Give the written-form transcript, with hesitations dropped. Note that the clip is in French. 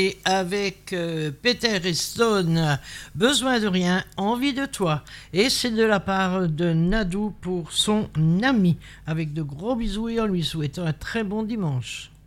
Et avec Peter et Stone, besoin de rien, envie de toi. Et c'est de la part de Nadou pour son ami. Avec de gros bisous et en lui souhaitant un très bon dimanche.